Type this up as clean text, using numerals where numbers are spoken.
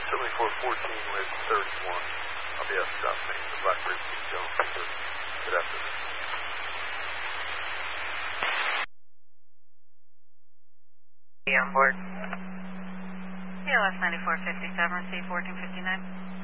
7414 with 31. I'll be out south main, the Blackbird Peak Zone. Good afternoon. On board. CLS 9457, C1459.